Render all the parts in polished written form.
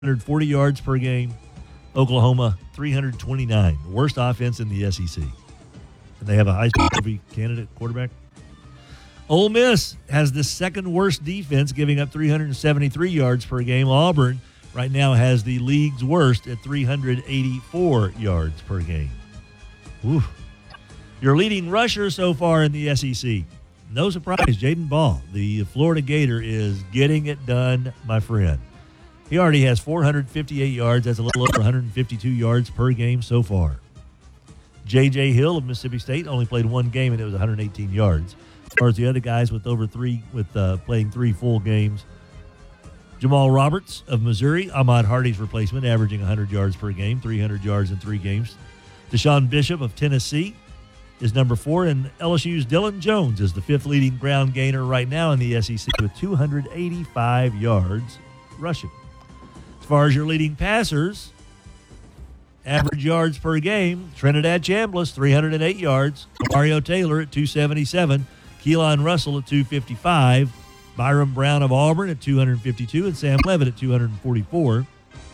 340 yards per game. Oklahoma, 329. Worst offense in the SEC. And they have a Heisman Trophy candidate quarterback. Ole Miss has the second worst defense, giving up 373 yards per game. Auburn right now has the league's worst at 384 yards per game. Woo. Your leading rusher so far in the SEC. No surprise, Jaden Ball, the Florida Gator, is getting it done, my friend. He already has 458 yards. That's a little over 152 yards per game so far. J.J. Hill of Mississippi State only played one game, and it was 118 yards. As far as the other guys with playing 3 full games, Jamal Roberts of Missouri, Ahmad Hardy's replacement, averaging 100 yards per game, 300 yards in 3 games. Deshaun Bishop of Tennessee is number 4, and LSU's Dylan Jones is the 5th leading ground gainer right now in the SEC with 285 yards rushing. As far as your leading passers, average yards per game, Trinidad Chambliss, 308 yards. Mario Taylor at 277. Keelan Russell at 255. Byron Brown of Auburn at 252. And Sam Levitt at 244.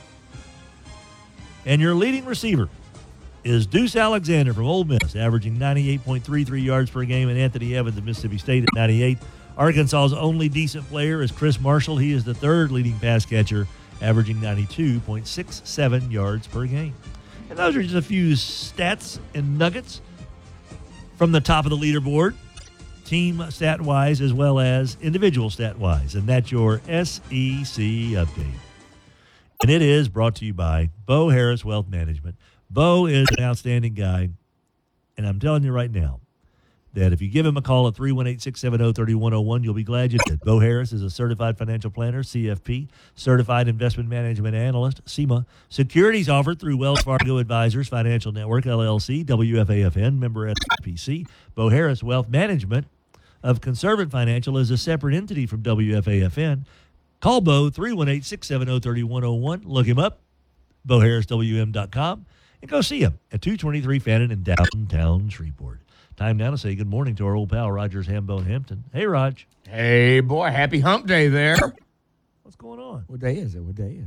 And your leading receiver is Deuce Alexander from Ole Miss, averaging 98.33 yards per game. And Anthony Evans of Mississippi State at 98. Arkansas's only decent player is Chris Marshall. He is the 3rd leading pass catcher, averaging 92.67 yards per game. And those are just a few stats and nuggets from the top of the leaderboard, team stat-wise as well as individual stat-wise. And that's your SEC update. And it is brought to you by Bo Harris Wealth Management. Bo is an outstanding guy, and I'm telling you right now that if you give him a call at 318-670-3101, you'll be glad you did. Bo Harris is a certified financial planner, CFP, certified investment management analyst, CIMA. Securities offered through Wells Fargo Advisors Financial Network, LLC, WFAFN, member SIPC. Bo Harris Wealth Management of Conservative Financial is a separate entity from WFAFN. Call Bo, 318-670-3101. Look him up, BoHarrisWM.com, and go see him at 223 Fannin in downtown Shreveport. Time now to say good morning to our old pal, Rogers Hambone Hampton. Hey, Raj. Hey, boy. Happy hump day there. What's going on? What day is it?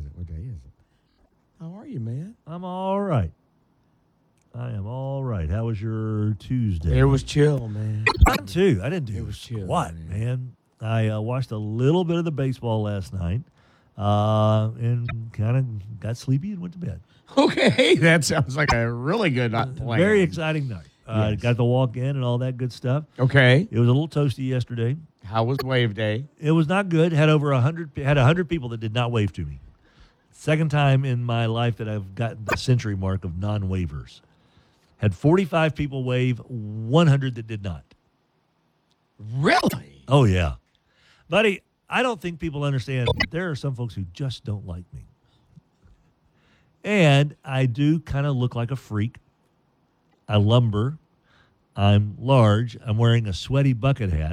How are you, man? I'm all right. I am all right. How was your Tuesday? It was chill, man. Mine too. I didn't do It was chill, squat, man. I watched a little bit of the baseball last night and kind of got sleepy and went to bed. Okay. That sounds like a really good plan. Very exciting night. Yes. Got to walk in and all that good stuff. Okay. It was a little toasty yesterday. How was wave day? It was not good. Had 100 people that did not wave to me. Second time in my life that I've gotten the century mark of non-waivers. Had 45 people wave, 100 that did not. Really? Oh, yeah. Buddy, I don't think people understand. There are some folks who just don't like me. And I do kind of look like a freak. I lumber. I'm large. I'm wearing a sweaty bucket hat.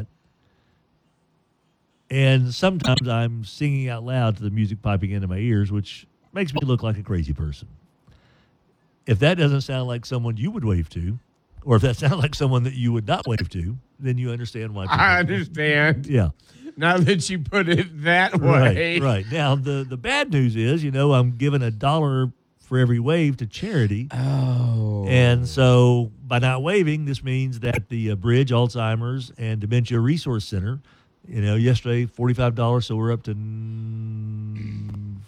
And sometimes I'm singing out loud to the music piping into my ears, which makes me look like a crazy person. If that doesn't sound like someone you would wave to, or if that sounds like someone that you would not wave to, then you understand why. I understand. Yeah. Now that you put it that way. Right. Now, the bad news is, I'm giving $1 for every wave to charity. Oh. And so by not waving, this means that the Bridge, Alzheimer's, and Dementia Resource Center, yesterday, $45, so we're up to $92,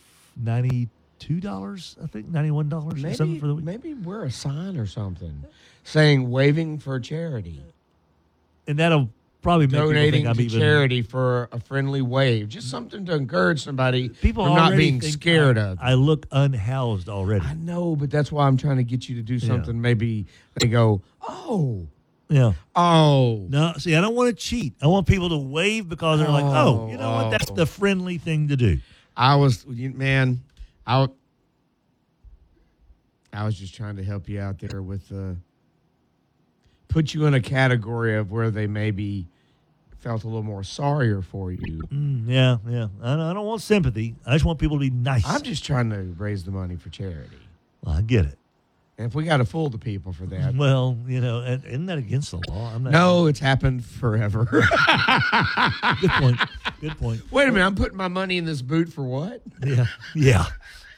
I think, $91 or something for the week. Maybe wear a sign or something saying waving for charity. And that'll probably make donating people think to charity for a friendly wave. Just something to encourage somebody people from not being think scared of. I look unhoused already. I know, but that's why I'm trying to get you to do something. Yeah. Maybe they go, oh. Yeah. Oh. No, see, I don't want to cheat. I want people to wave because they're like, you know what? That's the friendly thing to do. I was just trying to help you out there with put you in a category of where they maybe felt a little more sorrier for you. Yeah. I don't want sympathy. I just want people to be nice. I'm just trying to raise the money for charity. Well, I get it. And if we got to fool the people for that. Well, isn't that against the law? No, it's happened forever. Good point. Good point. Wait a minute, I'm putting my money in this boot for what? Yeah. Yeah.